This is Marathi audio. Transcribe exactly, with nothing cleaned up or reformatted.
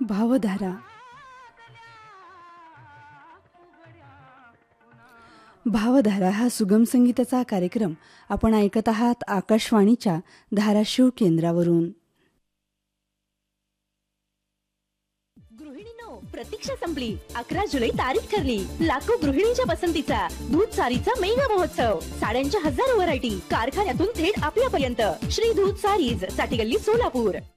भावधारा. भावधारा हा सुगम संगीताचा कार्यक्रम आपण ऐकत आहात आकाशवाणीच्या धाराशिव केंद्रावरून. गृहिणींनो, प्रतीक्षा संपली. अकरा जुलै तारीख ठरली. लाखो गृहिणींच्या पसंतीचा दूध सारीचा मेगा महोत्सव. साड्यांच्या हजारो व्हरायटी कारखान्यातून थेट आपल्यापर्यंत. श्री दूध सारीज, साठी गल्ली, सोलापूर.